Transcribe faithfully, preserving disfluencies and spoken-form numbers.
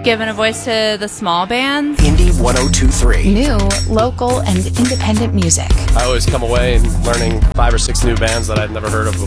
giving a voice to the small bands. Indie one oh two three. New, local, and independent music. I always come away and learning five or six new bands that I'd never heard of before.